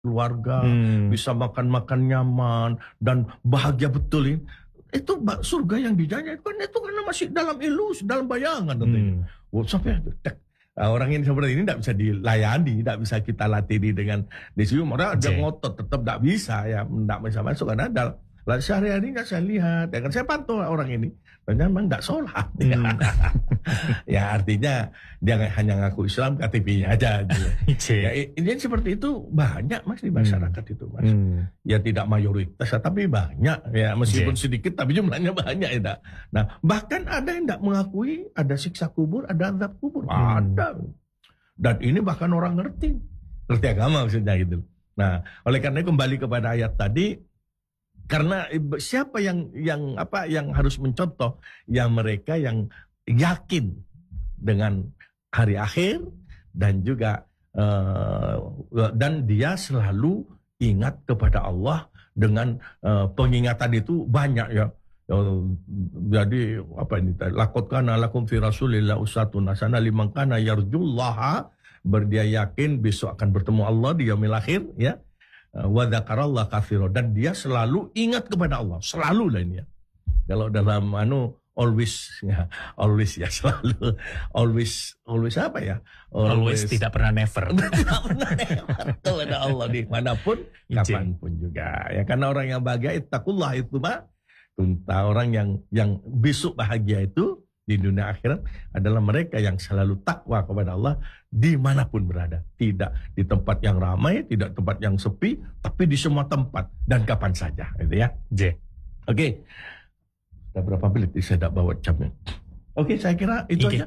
keluarga, bisa makan-makan nyaman dan bahagia betul ini. Itu surga yang dijanjikan itu karena masih dalam ilus, dalam bayangan tentunya. Sampai orang ini seperti ini tidak bisa dilayani, tidak bisa kita latih dengan disium. Orang dia ngotot tetap tidak bisa ya, tidak bisa masuk karena sehari-hari nggak saya lihat, ya kan saya pantau orang ini, ternyata memang tidak sholat. Ya artinya dia hanya ngaku Islam, KTP-nya aja. Ya, ini seperti itu banyak mas di masyarakat itu mas. Ya tidak mayoritas, tapi banyak. Ya meskipun sedikit, tapi jumlahnya banyak ya. Nah bahkan ada yang tidak mengakui ada siksa kubur, ada azab kubur, ada. Dan ini bahkan orang ngerti agama maksudnya gitu. Nah oleh karena kembali kepada ayat tadi. Karena siapa yang harus mencontoh yang mereka yang yakin dengan hari akhir dan juga dan dia selalu ingat kepada Allah dengan pengingatan itu banyak ya. Jadi apa ini? Laqad kana lakum fi Rasulillah uswatun hasanah liman kana yarjullaha, berdia yakin besok akan bertemu Allah di yaumil akhir ya. Wa dzakarallah katsira, dan dia selalu ingat kepada Allah, selalu lah ini ya. Kalau dalam always selalu always apa ya? Always tidak pernah never. Tidak pernah never kepada Allah dimanapun, kapanpun juga. Ya karena orang yang bahagia ittaqullah itu mah kunta, orang yang besok bahagia itu di dunia akhirat adalah mereka yang selalu takwa kepada Allah dimanapun berada. Tidak di tempat yang ramai, tidak tempat yang sepi, tapi di semua tempat dan kapan saja. Gitu ya. Oke. Sudah berapa menit? Saya tidak bawa jamnya. Oke, saya kira itu aja.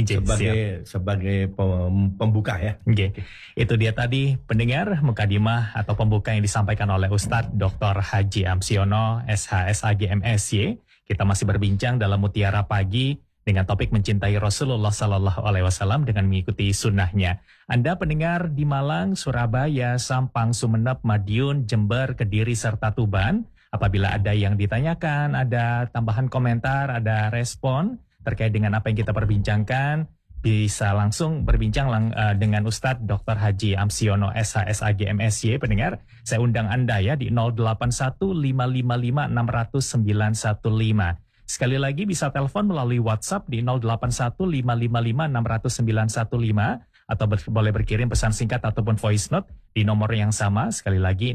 Sebagai pembuka ya. Itu dia tadi pendengar mukadimah atau pembuka yang disampaikan oleh Ustadz Dr. Haji Amsiono SHSAG MSy. Kita masih berbincang dalam Mutiara Pagi dengan topik mencintai Rasulullah Sallallahu Alaihi Wasallam dengan mengikuti sunnahnya. Anda pendengar di Malang, Surabaya, Sampang, Sumeneb, Madiun, Jember, Kediri, serta Tuban. Apabila ada yang ditanyakan, ada tambahan komentar, ada respon terkait dengan apa yang kita perbincangkan, bisa langsung berbincang dengan Ustadz Dr. Haji Amsiono SHSAG MSy. Pendengar, saya undang Anda ya di 081555600915. Sekali lagi bisa telepon melalui WhatsApp di 081555600915 atau boleh berkirim pesan singkat ataupun voice note di nomor yang sama. Sekali lagi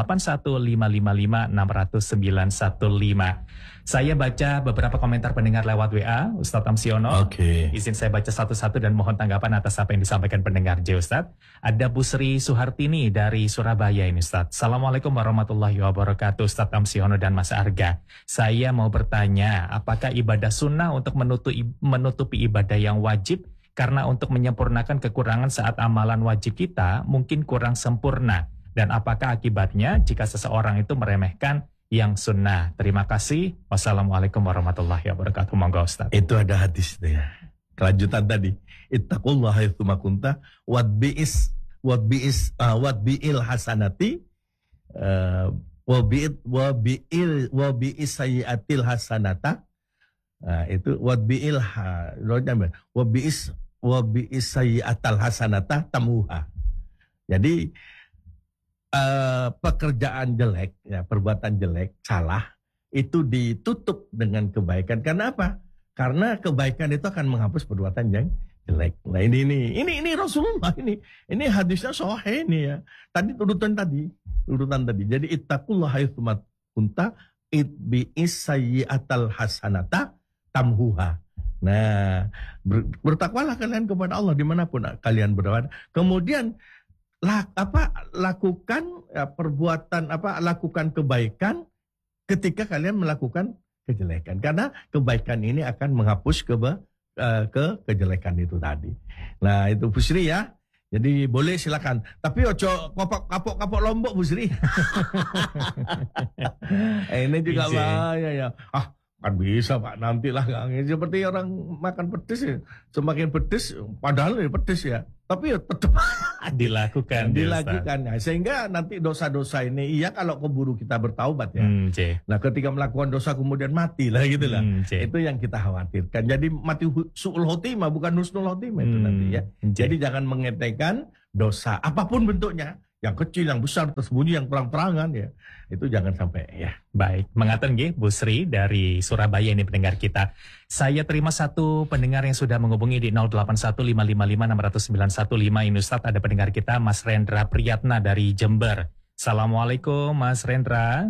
081555600915. Saya baca beberapa komentar pendengar lewat WA, Ustadz Amsiono. Izin saya baca satu-satu dan mohon tanggapan atas apa yang disampaikan pendengar Ustadz. Ada Bu Sri Suhartini dari Surabaya ini Ustadz. Assalamualaikum warahmatullahi wabarakatuh Ustadz Amsiono dan Mas Arga. Saya mau bertanya, apakah ibadah sunnah untuk menutupi ibadah yang wajib? Karena untuk menyempurnakan kekurangan saat amalan wajib kita mungkin kurang sempurna. Dan apakah akibatnya jika seseorang itu meremehkan yang sunnah? Terima kasih. Wassalamualaikum warahmatullahi wabarakatuh. Monggo Ustaz. Itu ada hadis itu ya. Kelanjutan tadi. Ittaqullaha haitsu ma kunta wadbi'il hasanati wabi'is sayyi'atil hasanata. Itu wabi'is sayyi'atal hasanata tamuha. Jadi pekerjaan jelek, ya, perbuatan jelek, salah itu ditutup dengan kebaikan. Karena apa? Karena kebaikan itu akan menghapus perbuatan yang jelek. Nah ini Rasulullah ini hadisnya sahih ini ya. Tadi urutan tadi. Jadi ittaqullah haitsu ma kunta itbi'is sayyi'atal hasanata tamhuha. Nah, bertakwalah kalian kepada Allah dimanapun kalian berada. Kemudian lakukan kebaikan ketika kalian melakukan kejelekan. Karena kebaikan ini akan menghapus kejelekan itu tadi. Nah, itu Bu Sri ya. Jadi boleh silakan. Tapi ojo kapok Lombok Bu Sri. Ini juga bahaya ya. Kan bisa Pak, nantilah. Seperti orang makan pedes ya. Semakin pedes, padahal pedes ya. Tapi ya tetap dilakukan. Ya. Sehingga nanti dosa-dosa ini, iya kalau keburu kita bertaubat ya. Nah ketika melakukan dosa kemudian mati lah gitu lah. Itu yang kita khawatirkan. Jadi mati su'ul khotimah bukan husnul khotimah itu nanti ya. Jadi jangan mengetengkan dosa apapun bentuknya. yang kecil, yang besar, tersembunyi, yang terang-terangan ya. Itu jangan sampai ya. Baik, mengaten nggih Bu Sri dari Surabaya ini pendengar kita. Saya terima satu pendengar yang sudah menghubungi di 081555600915. Ini Ustadz, ada pendengar kita Mas Rendra Priyatna dari Jember. Assalamualaikum Mas Rendra.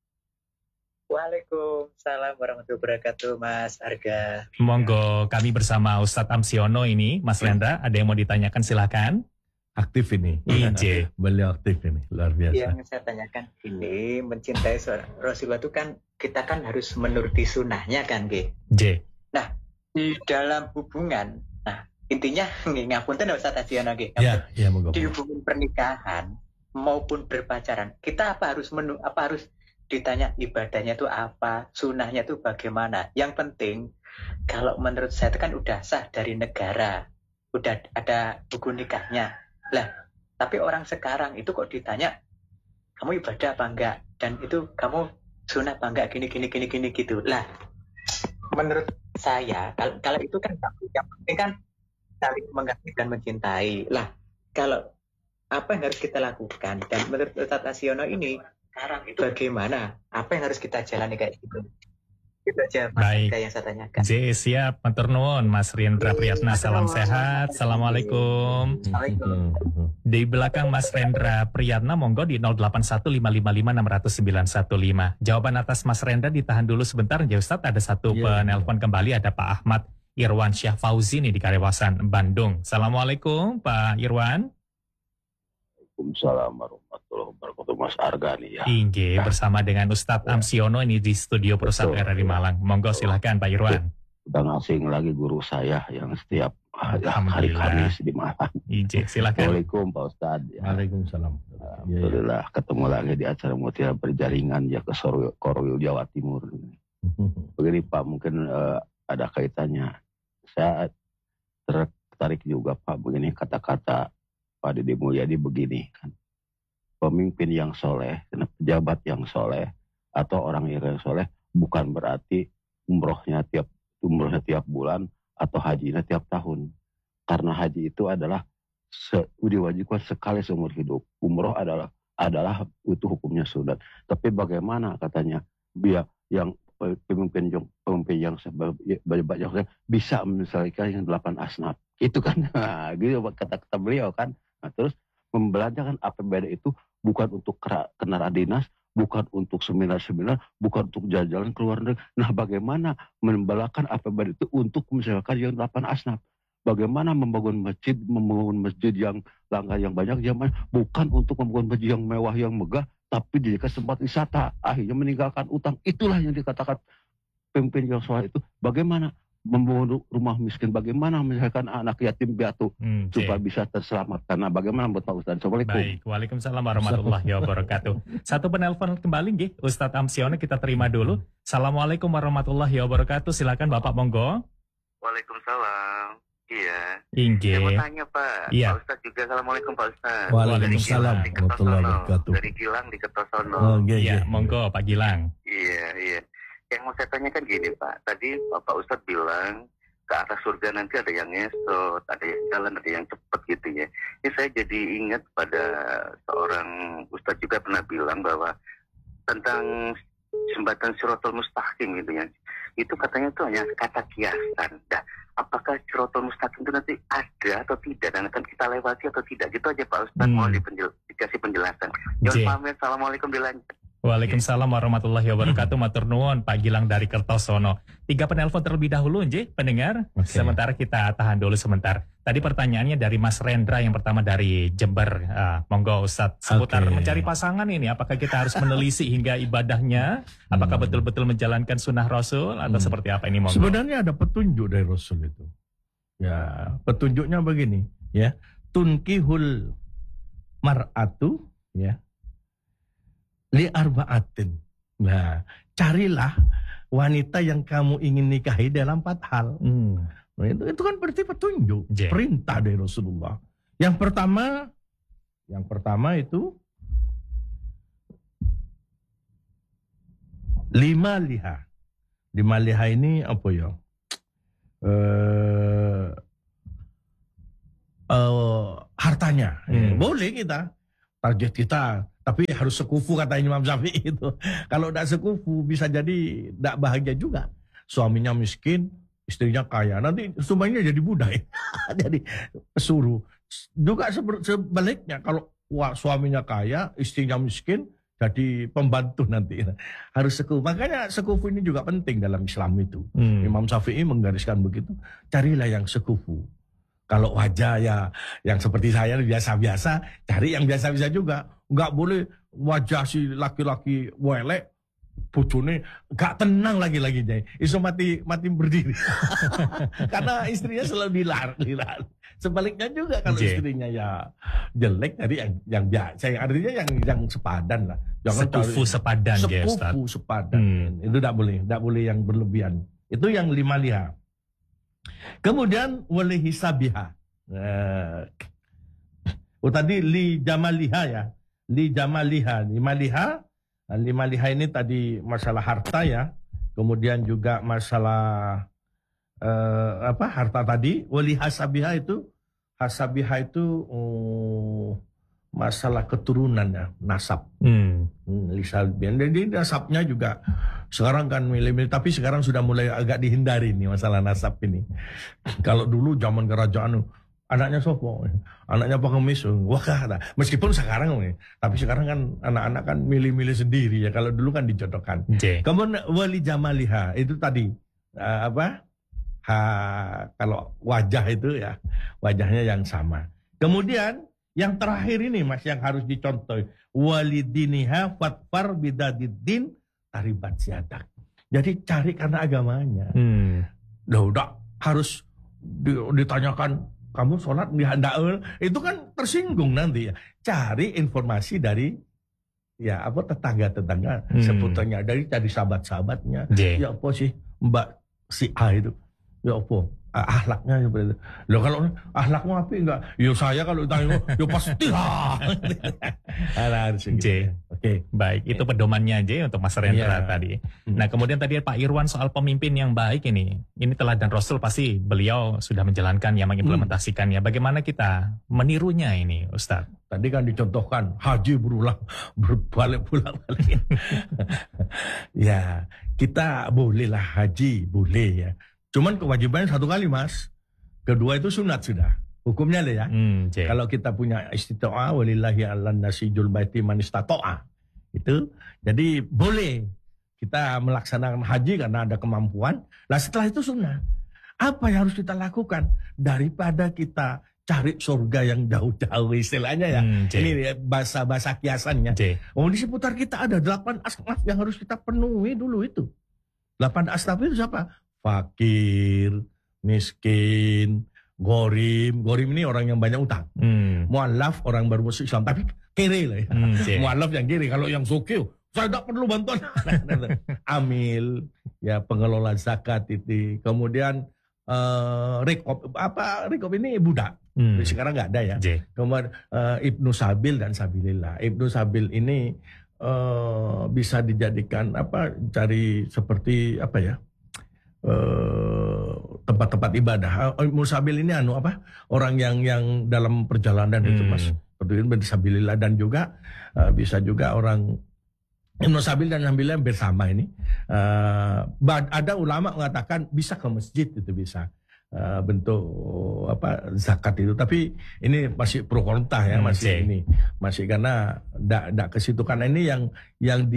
Waalaikumsalam warahmatullahi wabarakatuh, Mas Arga. Monggo, kami bersama Ustadz Amsiono ini, Mas Rendra, ada yang mau ditanyakan silakan. Aktif ini. Inje. Beliau aktif ini, luar biasa. Yang saya tanyakan ini, mencintai Rasulullah itu kan, kita kan harus menuruti sunnahnya kan, G. J. Nah, di dalam hubungan, nah intinya, ngapunten Ustadz Asiono, G. Ya, monggo. Di hubungan pernikahan maupun berpacaran, kita apa harus ditanya ibadahnya itu apa, sunnahnya itu bagaimana. Yang penting, kalau menurut saya itu kan udah sah dari negara, udah ada buku nikahnya. Lah, tapi orang sekarang itu kok ditanya, kamu ibadah apa enggak? Dan itu kamu sunnah apa enggak? Gini gitu. Lah, menurut saya, kalau itu kan yang penting kan saling mengerti dan mencintai. Lah, kalau apa yang harus kita lakukan? Dan menurut Ustadz Asiono ini, sekarang itu bagaimana? Apa yang harus kita jalani kayak gitu? Itu aja Mas yang saya tanyakan. J, siap. Matur nuwun Mas Rendra Priyatna. Salam sehat. Assalamualaikum. Di belakang Mas Rendra Priyatna, monggo di 081555600915. Jawaban atas Mas Rendra ditahan dulu sebentar. Ya Ustadz, ada satu penelpon kembali. Ada Pak Ahmad Irwan Syah Fauzi nih di Karewasan, Bandung. Assalamualaikum Pak Irwan. Waalaikumsalam warahmatullahi wabarakatuh, Mas Arga nih ya. Inge bersama dengan Ustadz Amsiono ini di studio Perusahaan RRI Malang. Monggo silakan Pak Irwan. Udah ngasing lagi guru saya yang setiap hari Kamis di Malang. Inge silakan. Assalamualaikum Pak Ustadz. Ya. Waalaikumsalam. Alhamdulillah ketemu lagi di acara Mutiara Berjaringan ya ke Korwil Jawa Timur. Begini Pak, mungkin ada kaitannya. Saya tertarik juga Pak begini kata-kata Pak Deddy Mulyadi begini kan, pemimpin yang soleh, pejabat yang soleh, atau orang yang soleh bukan berarti umrohnya tiap bulan atau hajinya tiap tahun, karena haji itu adalah diwajibkan sekali seumur hidup. Umroh adalah itu hukumnya sunat. Tapi bagaimana katanya biar yang pemimpin yang bisa menyelesaikan yang 8 asnaf itu kan, gitu kata beliau kan. Nah, terus membelanjakan APBD itu bukan untuk kendaraan dinas, bukan untuk seminar-seminar, bukan untuk jalan-jalan ke luar negeri. Nah, bagaimana membalakan APBD itu untuk misalkan yang 8 asnaf? Bagaimana membangun masjid yang langkah yang banyak zaman, bukan untuk membangun masjid yang mewah, yang megah, tapi dijadikan tempat wisata. Akhirnya meninggalkan utang. Itulah yang dikatakan pemimpin yang soleh itu. Bagaimana membangun rumah miskin, bagaimana misalkan anak yatim piatu supaya bisa terselamatkan. Nah, bagaimana buat Pak Ustadz? Assalamualaikum. Baik, waalaikumsalam warahmatullahi wabarakatuh. Satu penelpon kembali nggih, Ustadz Amsiono kita terima dulu. Assalamualaikum warahmatullahi wabarakatuh. Silakan Bapak monggo. Waalaikumsalam. Iya. Inge. Saya mau tanya Pak. Iya. Pak Ustadz juga. Assalamualaikum Pak Ustadz. Waalaikumsalam warahmatullahi wabarakatuh. Dari Gilang di Kertosono. Oh, iya, monggo Pak Gilang. Iya. Yang mau saya tanyakan gini Pak, tadi Bapak Ustadz bilang ke arah surga nanti ada yang ngesot, ada yang jalan, ada yang cepat gitu ya. Ini saya jadi ingat pada seorang Ustadz juga pernah bilang bahwa tentang jembatan Siratal Mustaqim gitu ya. Itu katanya itu hanya kata kiasan. Nah, apakah Siratal Mustaqim itu nanti ada atau tidak dan akan kita lewati atau tidak? Gitu aja Pak Ustadz, mau dikasih penjelasan. Jangan pamit, Assalamualaikum, dilanjut. Waalaikumsalam warahmatullahi wabarakatuh. Matur nuwun Pak Gilang dari Kertosono. 3 penelpon terlebih dahulu nje, pendengar. Okay. Sementara kita tahan dulu sebentar. Tadi pertanyaannya dari Mas Rendra, yang pertama dari Jember. Monggo Ustadz, seputar mencari pasangan ini, apakah kita harus menelisik hingga ibadahnya? Apakah betul-betul menjalankan sunnah Rasul atau seperti apa ini? Monggo. Sebenarnya ada petunjuk dari Rasul itu. Ya, petunjuknya begini, ya. Tunkihul mar'atu, ya, li arba'atin. Nah, carilah wanita yang kamu ingin nikahi dalam 4 hal. Nah, itu kan berarti petunjuk, perintah dari Rasulullah. Yang pertama itu 5 liha. 5 liha ini apa ya? Hartanya. Boleh kita. target kita. Tapi harus sekufu kata Imam Syafi'i itu. Kalau tidak sekufu bisa jadi tidak bahagia juga. Suaminya miskin, istrinya kaya. Nanti semuanya jadi budak. Jadi suruh. Juga sebaliknya kalau suaminya kaya, istrinya miskin, jadi pembantu nanti. Harus sekufu. Makanya sekufu ini juga penting dalam Islam itu. Imam Syafi'i menggariskan begitu. Carilah yang sekufu. Kalau wajah ya yang seperti saya biasa-biasa, cari yang biasa-biasa juga. Enggak boleh wajah si laki-laki welek, bojone enggak tenang lagi-lagi. Iso mati berdiri. Karena istrinya selalu dilar. Sebaliknya juga kalau istrinya ya jelek, jadi yang biasa, artinya yang sepadan lah. Jangan sekufu sepadan ya Ustaz. Sekufu sepadan. Itu enggak boleh yang berlebihan. Itu yang 5 liha. Kemudian wali hisabiha. Tadi li jamaliha ya. Li jamaliha. 5 liha ini tadi masalah harta ya. Kemudian juga masalah harta tadi. Wali hasabiha itu masalah keturunan ya, nasab. Jadi nasabnya juga sekarang kan milih-milih, tapi sekarang sudah mulai agak dihindari nih masalah nasab ini. Kalau dulu zaman kerajaan anaknya sopo, anaknya pengemis, wah kata. Meskipun sekarang, tapi sekarang kan anak-anak kan milih-milih sendiri ya. Kalau dulu kan dijodohkan. Kemudian wali jamaliha itu tadi kalau wajah itu ya wajahnya yang sama. Kemudian yang terakhir ini Mas yang harus dicontoh, walidiniha fatfar bidadiddin taribat siadak. Jadi cari karena agamanya. Udah harus ditanyakan kamu sholat enggak, itu kan tersinggung nanti ya. Cari informasi dari tetangga seputarnya, dari sahabat-sahabatnya. Ya apa sih Mbak si A itu? Ya apa? Akhlaknya seperti itu. Loh kalau akhlakmu apa enggak? Ya saya kalau ditanya, ya pasti lah. Oke. Baik, itu pedomannya aja untuk Mas Rendra tadi. Nah, kemudian tadi Pak Irwan soal pemimpin yang baik ini. Ini teladan Rasul, pasti beliau sudah menjalankan yang mengimplementasikannya. Bagaimana kita menirunya ini, Ustadz? Tadi kan dicontohkan haji berbalik-balik. Ya, kita bolehlah haji, boleh ya. Cuman kewajibannya 1 kali Mas. Kedua itu sunat sudah. Hukumnya ya. Kalau kita punya istito'a walillahi 'alan nasi jul baiti man istato'a. Itu jadi boleh kita melaksanakan haji karena ada kemampuan. Nah setelah itu sunnah. Apa yang harus kita lakukan? Daripada kita cari surga yang jauh-jauh istilahnya ya. Ini bahasa kiasannya. Di seputar kita ada 8 asnaf yang harus kita penuhi dulu itu. 8 asnaf itu siapa? Fakir, miskin, gorim ini orang yang banyak utang. Mu'allaf orang baru masuk Islam tapi kere lah ya. Mu'allaf yang kere, kalau yang sukil saya tidak perlu bantuan. Amil, ya pengelola zakat itu. Kemudian Rikob ini budak. Sekarang nggak ada ya. Kemudian Ibnu Sabil dan Sabilillah. Ibnu Sabil ini bisa dijadikan cari seperti tempat-tempat ibadah. Musabil ini orang yang dalam perjalanan itu Mas. Seperti Sabilillah dan juga bisa juga orang Musabil dan Sabilillah bersama ini. Ada ulama mengatakan bisa ke masjid itu bisa bentuk zakat itu. Tapi ini masih pro kontra ya masih karena tidak ke situ karena ini yang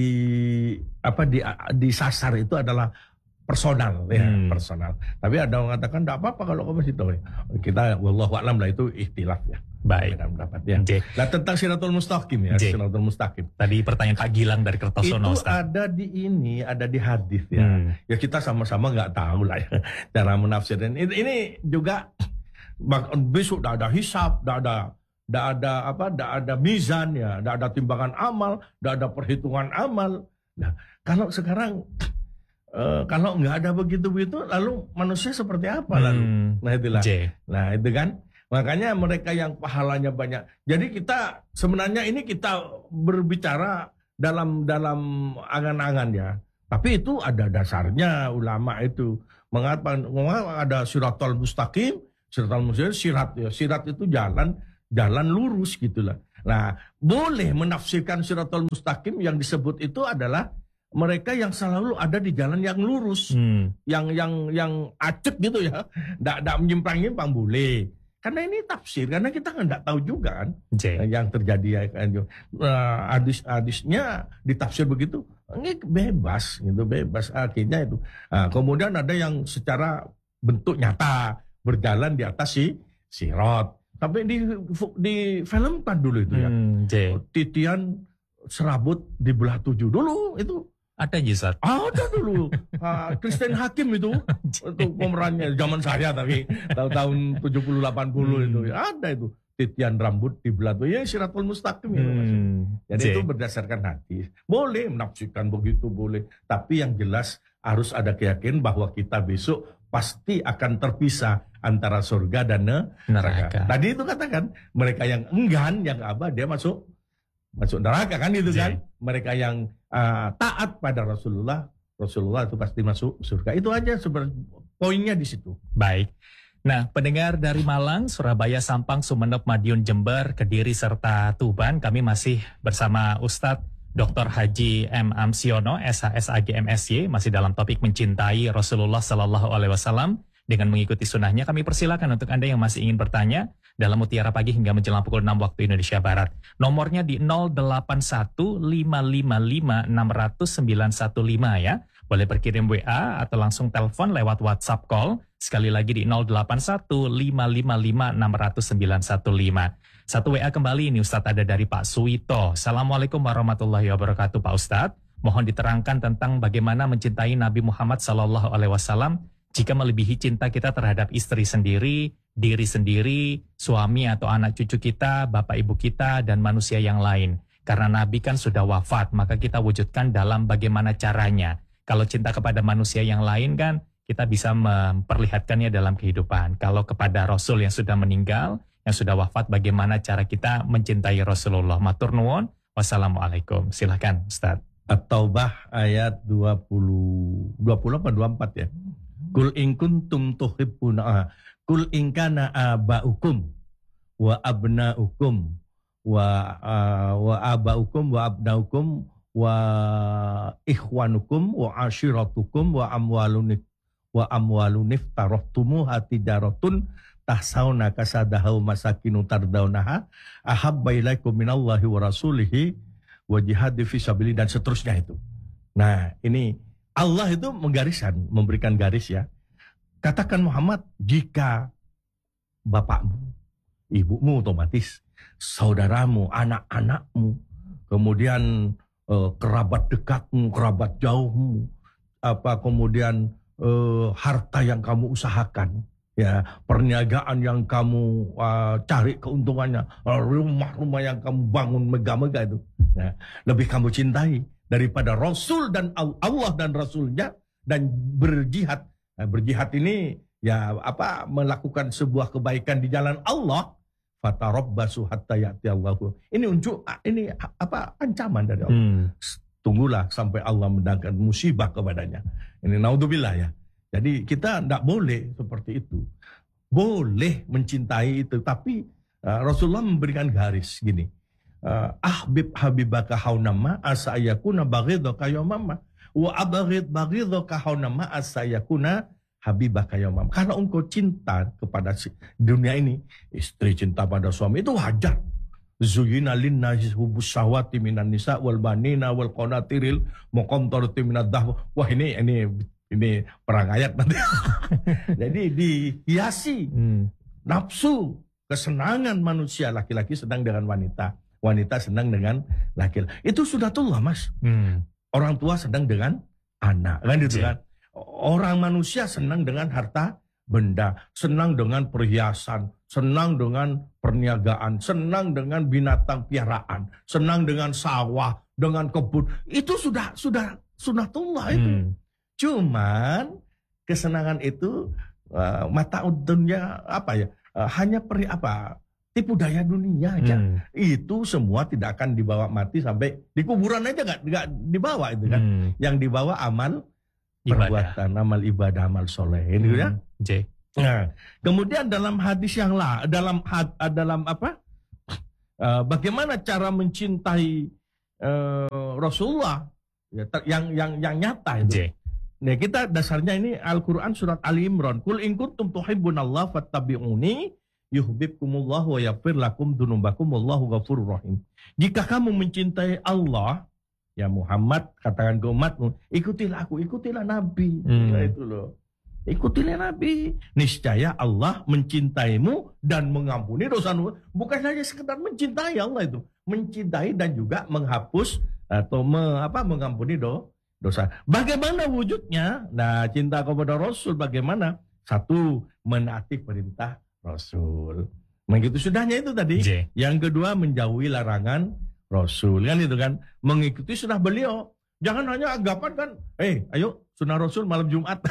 disasar itu adalah personal ya, personal. Tapi ada yang mengatakan tidak apa-apa kalau ke situ. Kita wallahu a'lam lah itu ikhtilaf ya. Baik. Ya. Nah tentang Siratul Mustaqim ya, Siratul Mustaqim. Tadi pertanyaan Pak Gilang dari Kertosono itu Ustaz. Ada di hadis ya. Ya kita sama-sama nggak tahu lah ya cara menafsirkan. Ini juga besok tidak ada hisab, tidak ada mizan ya, tidak ada timbangan amal, tidak ada perhitungan amal. Nah, kalau sekarang kalau nggak ada begitu-begitu, lalu manusia seperti apa lalu? Nah itulah. Nah itu kan, makanya mereka yang pahalanya banyak. Jadi kita sebenarnya ini kita berbicara dalam angan-angan ya. Tapi itu ada dasarnya ulama itu mengapa ada Siratal Mustaqim, Siratal Mustaqim, sirat ya. Sirat itu jalan lurus gitulah. Nah, boleh menafsirkan Siratal Mustaqim yang disebut itu adalah mereka yang selalu ada di jalan yang lurus, yang acet gitu ya, tidak menyimpang-nyimpang boleh. Karena ini tafsir, karena kita nggak tahu juga kan yang terjadi ya kan. Hadis-hadisnya ditafsir begitu, ini bebas gitu, bebas akhirnya itu. Nah, kemudian ada yang secara bentuk nyata berjalan di atas sirat. Tapi di filmkan dulu itu ya, titian serabut di belah 7 dulu itu. Ada Ustaz? Ada dulu. Christine Hakim itu pemerannya zaman saya tapi tahun 70-80 itu. Ada itu. Titian rambut di belah ya Siratul Mustaqim itu. Jadi itu berdasarkan hadis. Boleh menafsirkan begitu, boleh. Tapi yang jelas harus ada keyakinan bahwa kita besok pasti akan terpisah antara surga dan neraka. Tadi itu katakan, mereka yang enggan, yang dia masuk neraka kan itu kan. Mereka yang taat pada Rasulullah itu pasti masuk surga. Itu aja sebenarnya poinnya di situ. Baik. Nah, pendengar dari Malang, Surabaya, Sampang, Sumeneb, Madiun, Jember, Kediri, serta Tuban, kami masih bersama Ustadz Dr. Haji M. Amsiono, SHSAG MSY, masih dalam topik mencintai Rasulullah Sallallahu Alaihi Wasallam. Dengan mengikuti sunnahnya, kami persilakan untuk Anda yang masih ingin bertanya dalam Mutiara Pagi hingga menjelang pukul 6 waktu Indonesia Barat. Nomornya di 081555600915 ya. Boleh berkirim WA atau langsung telepon lewat WhatsApp call. Sekali lagi di 081555600915. Satu WA kembali ini Ustadz ada dari Pak Suwito. Assalamualaikum warahmatullahi wabarakatuh Pak Ustadz. Mohon diterangkan tentang bagaimana mencintai Nabi Muhammad Sallallahu Alaihi Wasallam jika melebihi cinta kita terhadap istri sendiri, diri sendiri, suami atau anak cucu kita, bapak ibu kita, dan manusia yang lain. Karena Nabi kan sudah wafat, maka kita wujudkan dalam bagaimana caranya. Kalau cinta kepada manusia yang lain kan, kita bisa memperlihatkannya dalam kehidupan. Kalau kepada Rasul yang sudah meninggal, yang sudah wafat, bagaimana cara kita mencintai Rasulullah. Matur nuwun, wassalamualaikum. Silahkan Ustaz. At-Taubah ayat 20 apa 24 ya. Kul in kuntum tuhibbuna kul in kana abaukum wa abnaukum wa abaukum wa abnaukum wa ikhwanukum wa ashiratukum wa amwalun iftarahtumuha tijaratun tahsauna kasadahu masakinu tardaunaha ahabba ilaikum minallahi wa rasulihi wa jihadi fisabilillah dan seterusnya itu. Nah, ini Allah itu memberikan garis ya. Katakan Muhammad, jika bapakmu, ibumu otomatis, saudaramu, anak-anakmu, kemudian kerabat dekatmu, kerabat jauhmu, kemudian harta yang kamu usahakan, ya, perniagaan yang kamu cari keuntungannya, rumah-rumah yang kamu bangun megah-megah itu, ya, lebih kamu cintai daripada Rasul dan Allah dan Rasulnya dan berjihad. Nah, berjihad ini ya melakukan sebuah kebaikan di jalan Allah. Fatarabbasu hatta ya'ti Allahu. Ini ancaman dari Allah. Tunggulah sampai Allah mendatangkan musibah kepadanya. Ini naudzubillah ya. Jadi kita tidak boleh seperti itu. Boleh mencintai itu, tapi Rasulullah memberikan garis gini. Ahbib habibaka haunama asayakuna baghidaka yawmama wa abghid baghidaka haunama asayakuna habibaka yawmama. Karena engkau cinta kepada dunia ini, istri cinta pada suami itu wajar. Zuyina linnasi hubus syahwati minan nisa wal banina wal qanatiril muqantarati minad dhahab. Wah, ini perang ayat nanti. Jadi dihiasi nafsu, kesenangan manusia, laki-laki sedang dengan wanita. Wanita senang dengan laki-laki. Itu sunatullah, Mas. Orang tua senang dengan anak. Kan gitu kan? Orang manusia senang dengan harta benda, senang dengan perhiasan, senang dengan perniagaan, senang dengan binatang piaraan, senang dengan sawah, dengan kebun. Itu sudah sunatullah itu. Cuman kesenangan itu mata dunia hanya tipu daya dunia aja. Itu semua tidak akan dibawa mati sampai di kuburan aja nggak dibawa itu kan. Yang dibawa amal perbuatan, amal ibadah, amal soleh. Ini ya. Nah, kemudian dalam hadis yang dalam bagaimana cara mencintai Rasulullah yang nyata itu. Nah, kita dasarnya ini Al-Quran surat Ali Imran. Qul in kuntum tuhibbunallah fattabi'uni yuhibbukumullah wa yaghfir lakum dzunubakum wallahu ghafurur rahim. Jika kamu mencintai Allah, ya Muhammad, katakan ke umatmu, ikutilah aku, ikutilah Nabi. Nah, itu loh. Ikutilah Nabi. Niscaya Allah mencintaimu dan mengampuni dosamu. Bukan hanya sekedar mencintai Allah itu, mencintai dan juga menghapus atau mengampuni dosa. Bagaimana wujudnya? Nah, cinta kepada Rasul bagaimana? Satu, menaati perintah Rasul. Begitu sudahnya itu tadi. Yang kedua, menjauhi larangan Rasul. Kan itu kan, mengikuti sunnah beliau. Jangan hanya anggapan kan, ayo sunnah Rasul malam Jumat.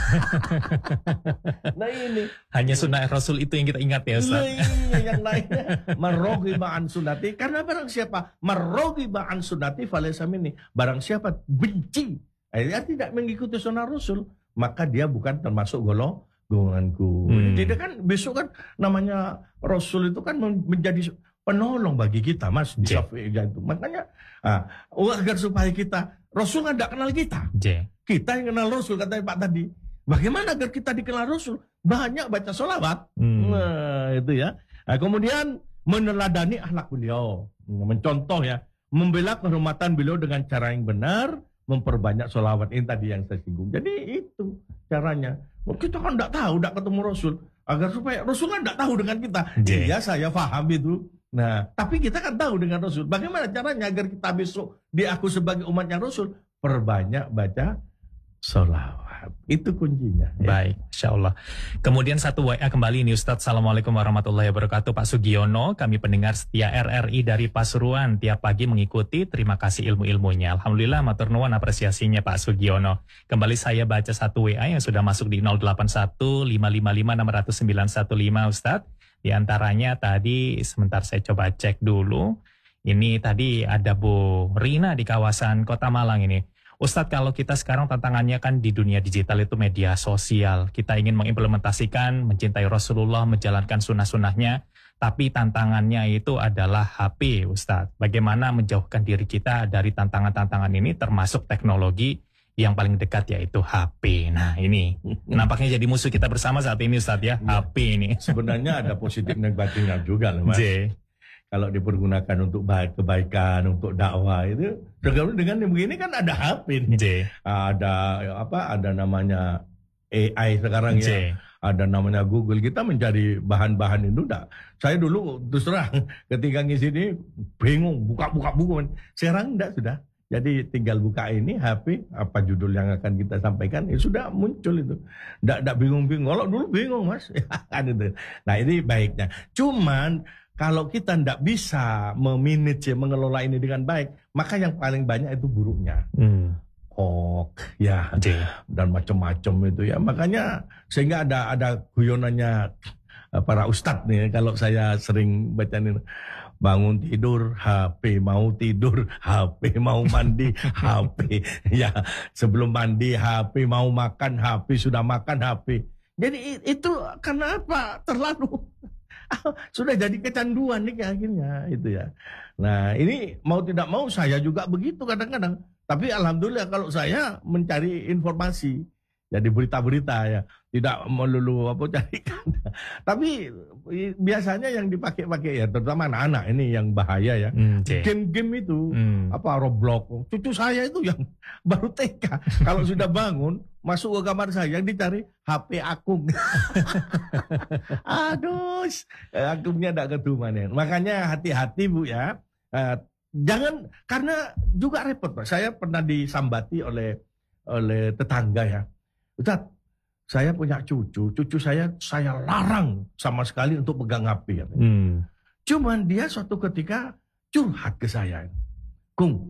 Nah ini. Hanya sunnah Rasul itu yang kita ingat ya Ustaz. Yang lainnya marraghiba an sunnati. Karena barang siapa marraghiba an sunnati falaysa minni. Barang siapa benci, dia tidak mengikuti sunnah Rasul, maka dia bukan termasuk golonganku. Jadi kan besok kan namanya Rasul itu kan menjadi penolong bagi kita, Mas, di Syafi'iyah itu. Makanya agar supaya kita Rasul tidak kenal kita. Kita yang kenal Rasul, katanya Pak tadi. Bagaimana agar kita dikenal Rasul? Banyak baca sholawat. Nah, itu ya. Nah, kemudian meneladani akhlak beliau. Mencontoh ya. Membela kehormatan beliau dengan cara yang benar. Memperbanyak sholawat. Ini tadi yang saya singgung. Jadi itu caranya. Kita kan tidak tahu, tidak ketemu Rasul. Agar supaya Rasul kan tidak tahu dengan kita. Iya, saya paham itu. Nah, tapi kita kan tahu dengan Rasul. Bagaimana caranya agar kita besok diaku sebagai umatnya Rasul? Perbanyak baca sholawat. Itu kuncinya. Baik, Insya Allah. Kemudian satu WA kembali ini Ustadz. Assalamualaikum warahmatullahi wabarakatuh. Pak Sugiono, kami pendengar setia RRI dari Pasuruan. Tiap pagi mengikuti, terima kasih ilmu-ilmunya. Alhamdulillah, matur nuwun apresiasinya Pak Sugiono. Kembali saya baca satu WA yang sudah masuk di 081-555-60915 Ustadz. Di antaranya tadi, sebentar saya coba cek dulu. Ini tadi ada Bu Rina di kawasan Kota Malang ini. Ustadz, kalau kita sekarang tantangannya kan di dunia digital itu media sosial. Kita ingin mengimplementasikan, mencintai Rasulullah, menjalankan sunnah-sunnahnya. Tapi tantangannya itu adalah HP, Ustadz. Bagaimana menjauhkan diri kita dari tantangan-tantangan ini termasuk teknologi yang paling dekat yaitu HP. Nah ini nampaknya jadi musuh kita bersama saat ini Ustadz ya, HP ini. Sebenarnya ada positif negatifnya juga loh Mas. Kalau dipergunakan untuk kebaikan, untuk dakwah itu, dengan yang begini kan ada HP nih. Ada namanya AI sekarang ya. Ada namanya Google. Kita mencari bahan-bahan itu enggak. Saya dulu terus terang ketika ngisi ini bingung buka buku. Sekarang enggak sudah. Jadi tinggal buka ini HP, apa judul yang akan kita sampaikan, sudah muncul itu. Nggak bingung-bingung. Kalau dulu bingung Mas. Nah ini baiknya. Cuman kalau kita nggak bisa memanage, mengelola ini dengan baik, maka yang paling banyak itu buruknya. Hoax, ya, dan macam-macam itu ya. Makanya sehingga ada guyonannya para ustadz nih. Kalau saya sering baca ini. Bangun tidur, HP, mau tidur, HP, mau mandi, HP. Ya, sebelum mandi, HP, mau makan, HP, sudah makan, HP. Jadi itu karena apa? Terlalu. Sudah jadi kecanduan nih akhirnya, itu ya. Nah, ini mau tidak mau saya juga begitu kadang-kadang. Tapi alhamdulillah kalau saya mencari informasi. Jadi berita-berita ya, tidak melulu carikan. Tapi biasanya yang dipakai ya, terutama anak-anak ini yang bahaya ya. Game-game itu, Roblox. Cucu saya itu yang baru TK. Kalau sudah bangun, masuk ke kamar saya, yang dicari HP akung. Aduh, akumnya tidak ketuman. Makanya hati-hati Bu ya. Jangan, karena juga repot Pak. Saya pernah disambati oleh tetangga ya. Ustaz, saya punya cucu saya larang sama sekali untuk pegang HP. Cuman dia suatu ketika curhat ke saya. Kung,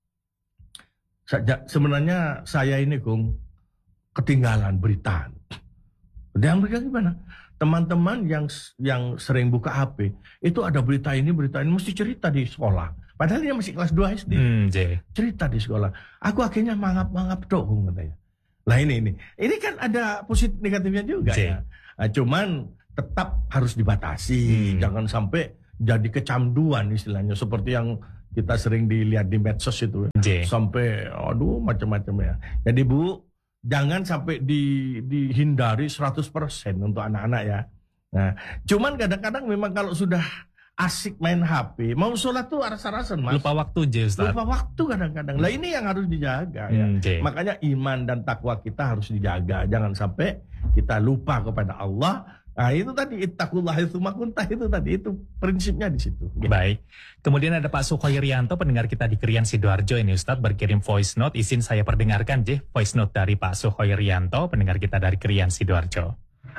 sebenarnya saya ini Kung, ketinggalan berita. Yang berita gimana? Teman-teman yang sering buka HP, itu ada berita ini, mesti cerita di sekolah. Padahal dia masih kelas 2 SD. Cerita di sekolah. Aku akhirnya mangap-mangap dong, Kung, katanya. Nah ini kan ada positif negatifnya juga ya. Nah, cuman tetap harus dibatasi, jangan sampai jadi kecanduan istilahnya, seperti yang kita sering dilihat di medsos itu sampai macam-macam ya. Jadi Bu, jangan sampai dihindari 100% untuk anak-anak ya. Nah, cuman kadang-kadang memang kalau sudah asik main HP, mau sholat tuh rasa-rasan Mas. Lupa waktu Ustaz. Lupa waktu kadang-kadang. Lah ini yang harus dijaga ya. Makanya iman dan takwa kita harus dijaga. Jangan sampai kita lupa kepada Allah. Nah itu tadi ittaqullah haitsuma kuntah, itu tadi, itu prinsipnya di situ. Baik. Kemudian ada Pak Sukoirianto, pendengar kita di Krian Sidoarjo ini Ustadz, berkirim voice note. Izin saya perdengarkan voice note dari Pak Sukoirianto, pendengar kita dari Krian Sidoarjo.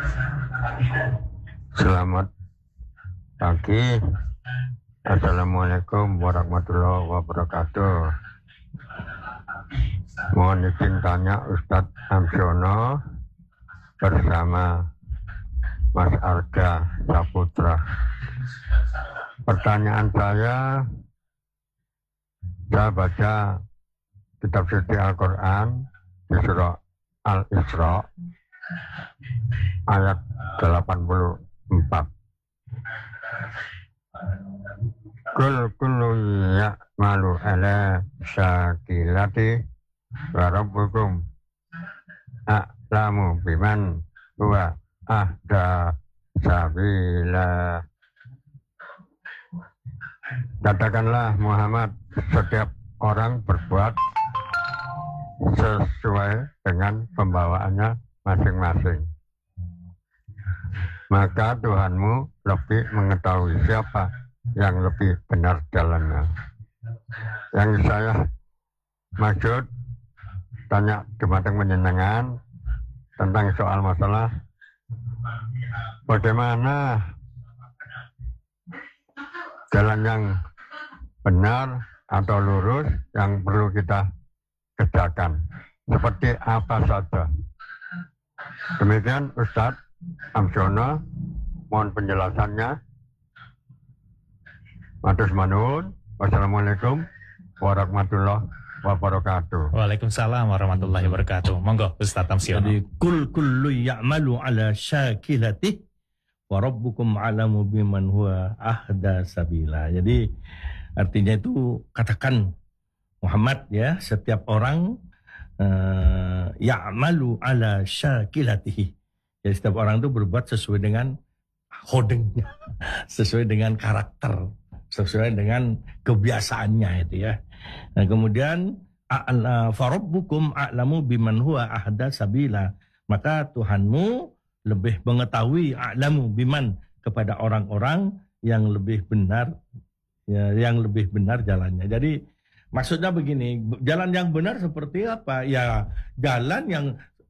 Selamat pagi. Assalamualaikum warahmatullahi wabarakatuh. Mohon izin tanya Ustadz Amsiono bersama Mas Arga Saputra. Pertanyaan saya baca kitab suci Al-Quran di surah Al-Isra ayat 84. Kullu ya'malu ala syakilati wa rabbukum a'lamu biman huwa ahda sabila. Katakanlah Muhammad, setiap orang berbuat sesuai dengan pembawaannya masing-masing. Maka Tuhanmu lebih mengetahui siapa yang lebih benar jalannya. Yang saya maksud tanya Jumateng menyenangkan tentang soal masalah bagaimana jalan yang benar atau lurus yang perlu kita kerjakan. Seperti apa saja. Demikian Ustadz Amsiono, mohon penjelasannya. Matur nuwun. Wassalamualaikum warahmatullahi wabarakatuh. Waalaikumsalam warahmatullahi wabarakatuh. Monggo Ustaz Amsiono. Jadi kullu ya'malu ala syakilatihi wa rabbukum a'lamu biman huwa ahda sabila. Jadi artinya itu katakan Muhammad ya, setiap orang ya'malu ala syakilatihi. Jadi setiap orang itu berbuat sesuai dengan hodengnya, sesuai dengan karakter, sesuai dengan kebiasaannya itu ya. Nah, kemudian farabbukum a'lamu biman huwa ahda sabila. Maka Tuhanmu lebih mengetahui a'lamu biman kepada orang-orang yang lebih benar ya, yang lebih benar jalannya. Jadi maksudnya begini, jalan yang benar seperti apa? Ya jalan yang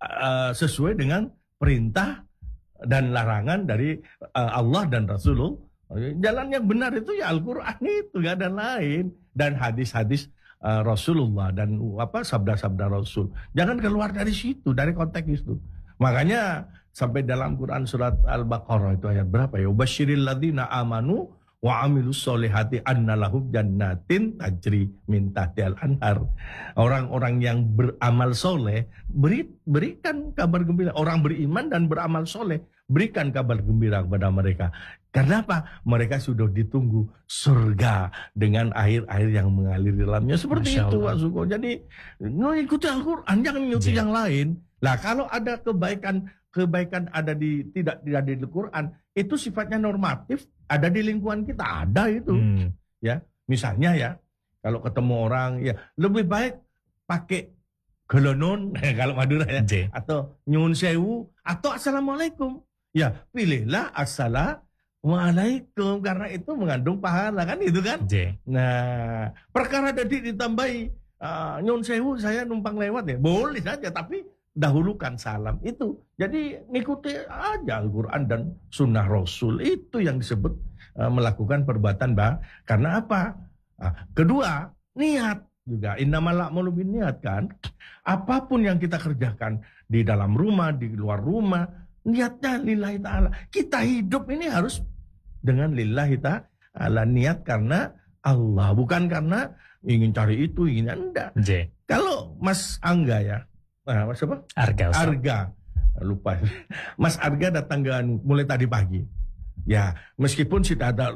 sesuai dengan perintah dan larangan dari Allah dan Rasulullah. Jalan yang benar itu ya Al-Quran itu, gak ada lain. Dan hadis-hadis Rasulullah dan sabda-sabda Rasul. Jangan keluar dari situ, dari konteks itu. Makanya sampai dalam Quran surat Al-Baqarah itu ayat berapa ya? Ubasyiril ladzina amanu wa amilus solihati anna lahum jannatin tajri min tahtihal anhar. Orang-orang yang beramal soleh, berikan kabar gembira. Orang beriman dan beramal soleh, berikan kabar gembira kepada mereka. Karena apa? Mereka sudah ditunggu surga dengan air-air yang mengalir di dalamnya. Seperti itu Pak Suko. Jadi ikuti Al-Quran, jangan mengikuti yang lain. Lah kalau ada kebaikan ada tidak di Al-Quran, itu sifatnya normatif, ada di lingkungan kita, ada itu. Ya, misalnya ya, kalau ketemu orang ya lebih baik pakai gelonon kalau Madura ya, atau nyun sewu atau assalamualaikum. Ya, pilihlah assalamualaikum karena itu mengandung pahala kan itu kan. Nah, perkara tadi ditambahi nyun sewu saya numpang lewat ya, boleh saja tapi dahulukan salam itu. Jadi ngikuti aja Al-Quran dan Sunnah Rasul, itu yang disebut melakukan perbuatan karena apa? Kedua, niat juga. Innamal a'malu binniyat kan. Apapun yang kita kerjakan di dalam rumah, di luar rumah, niatnya lillahi ta'ala. Kita hidup ini harus dengan lillahi ta'ala, niat karena Allah, bukan karena ingin cari itu, ingin enggak. Kalau Mas Angga ya, Mas apa? Arga. Lupa. Mas Arga datang mulai tadi pagi. Ya, meskipun sudah ada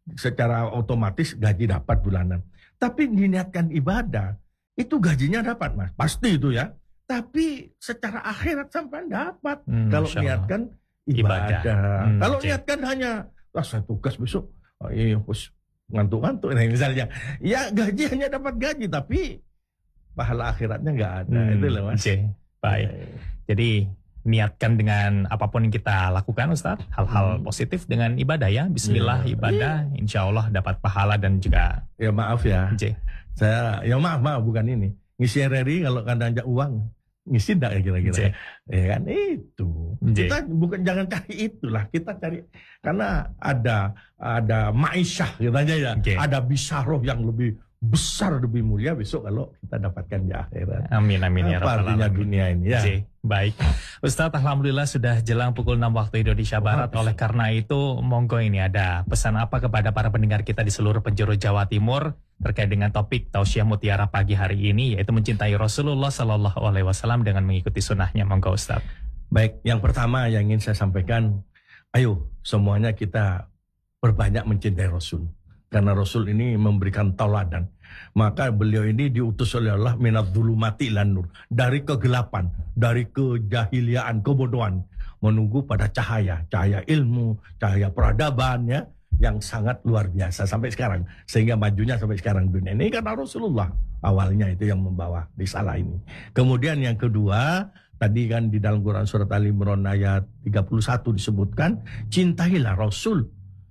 secara otomatis gaji dapat bulanan. Tapi diniatkan ibadah, itu gajinya dapat, Mas. Pasti itu ya. Tapi secara akhirat sampai dapat. Kalau niatkan ibadah. Kalau niatkan hanya, saya tugas besok, ngantuk-ngantuk misalnya. Ya gaji hanya dapat gaji, tapi pahala akhiratnya nggak ada. Itu loh, Mas. Baik. Jadi niatkan dengan apapun yang kita lakukan, Ustaz, hal-hal positif dengan ibadah ya. Bismillah, ibadah, insya Allah dapat pahala dan juga. Ya maaf ya, saya maaf bukan ini. Ngisi RRI kalau kadang ada uang, ngisi enggak ya kira-kira? Ya kan itu. Kita bukan jangan cari itulah, kita cari karena ada ma'isyah katanya ya. Ada bisaroh yang lebih besar, lebih mulia besok kalau kita dapatkan di akhirat. Amin ya rabbal alamin. Dunia ini ya. Baik. Ustaz, alhamdulillah sudah jelang pukul 6 waktu Indonesia Barat. Oleh karena itu, monggo ini ada pesan apa kepada para pendengar kita di seluruh penjuru Jawa Timur terkait dengan topik Tausiah Mutiara pagi hari ini, yaitu mencintai Rasulullah Sallallahu Alaihi Wasallam dengan mengikuti sunnahnya. Monggo Ustaz. Baik, yang pertama yang ingin saya sampaikan, ayo semuanya kita berbanyak mencintai Rasul. Karena Rasul ini memberikan tauladan. Maka beliau ini diutus oleh Allah minadz-dzulumati ilan nur. Dari kegelapan, dari kejahiliaan, kebodohan. Menunggu pada cahaya ilmu, cahaya peradaban ya. Yang sangat luar biasa sampai sekarang. Sehingga majunya sampai sekarang dunia ini karena Rasulullah. Awalnya itu yang membawa risalah ini. Kemudian yang kedua, tadi kan di dalam Quran surat Ali Imran ayat 31 disebutkan, cintailah Rasul.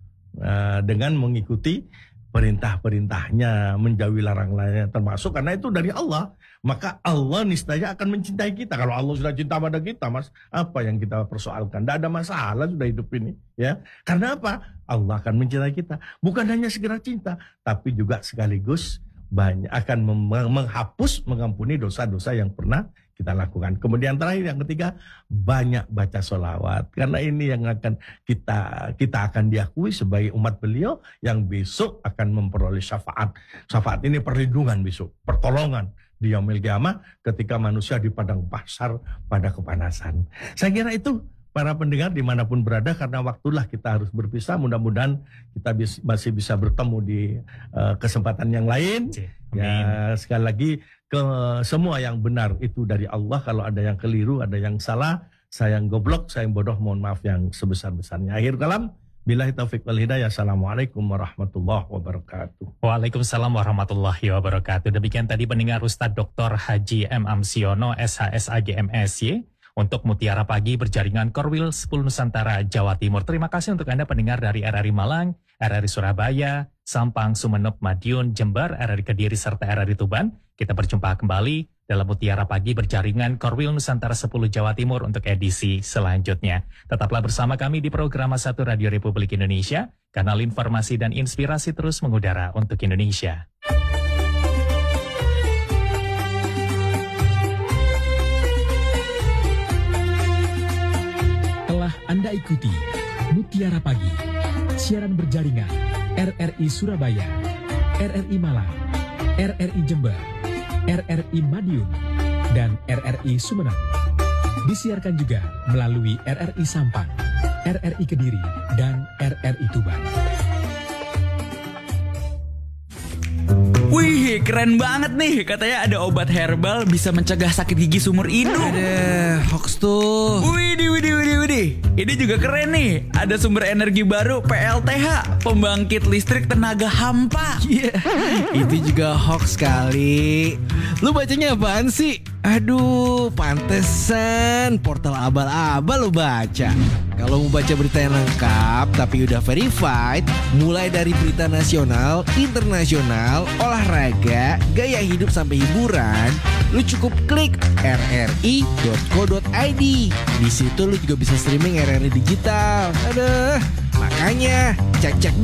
Dengan mengikuti perintah-perintahnya, menjauhi larang-larangnya, termasuk karena itu dari Allah, maka Allah niscaya akan mencintai kita. Kalau Allah sudah cinta pada kita, Mas, apa yang kita persoalkan? Tidak ada masalah sudah hidup ini, ya. Karena apa? Allah akan mencintai kita. Bukan hanya segera cinta, tapi juga sekaligus banyak akan menghapus, mengampuni dosa-dosa yang pernah kita lakukan. Kemudian terakhir yang ketiga, banyak baca sholawat. Karena ini yang akan kita akan diakui sebagai umat beliau yang besok akan memperoleh syafaat. Syafaat ini perlindungan besok, pertolongan di yaumil qiyamah ketika manusia di padang mahsyar pada kepanasan. Saya kira itu para pendengar dimanapun berada, karena waktulah kita harus berpisah. Mudah-mudahan kita masih bisa bertemu di kesempatan yang lain. Ya, sekali lagi semua yang benar itu dari Allah. Kalau ada yang keliru, ada yang salah, saya yang goblok, saya yang bodoh, mohon maaf yang sebesar-besarnya. Akhir kalam, billahi taufiq wal hidayah. Assalamualaikum warahmatullahi wabarakatuh. Waalaikumsalam warahmatullahi wabarakatuh. Demikian tadi pendengar Ustadz Dr. Haji M. Amsiono, SHSAG MSY, untuk Mutiara Pagi berjaringan Korwil 10 Nusantara Jawa Timur. Terima kasih untuk Anda pendengar dari RRI Malang, RRI Surabaya, Sampang, Sumeneb, Madiun, Jember, RRI Kediri, serta RRI Tuban. Kita berjumpa kembali dalam Mutiara Pagi berjaringan Korwil Nusantara 10 Jawa Timur untuk edisi selanjutnya. Tetaplah bersama kami di program 1 Radio Republik Indonesia, kanal informasi dan inspirasi terus mengudara untuk Indonesia. Anda ikuti Mutiara Pagi, siaran berjaringan RRI Surabaya, RRI Malang, RRI Jember, RRI Madiun, dan RRI Sumeneb. Disiarkan juga melalui RRI Sampang, RRI Kediri, dan RRI Tuban. Wih, keren banget nih. Katanya ada obat herbal bisa mencegah sakit gigi seumur hidup. Ada hoax tuh. Widih. Ini juga keren nih. Ada sumber energi baru PLTH, pembangkit listrik tenaga hampa. Iya, itu juga hoax kali. Lu bacanya apaan sih? Aduh, pantesan portal abal-abal lu baca. Kalau mau baca berita yang lengkap tapi udah verified, mulai dari berita nasional, internasional, olahraga, gaya hidup sampai hiburan, lu cukup klik rri.co.id. Di situ lu juga bisa streaming RRI digital. Aduh, makanya cek-cek